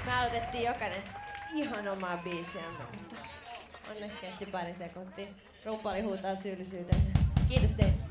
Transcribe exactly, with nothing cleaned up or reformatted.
Me aloitettiin jokainen ihan omaa biisiämme, mutta onneksi kesti pari sekuntia. Rumpali huutaa syyllisyyteen. Kiitos teille.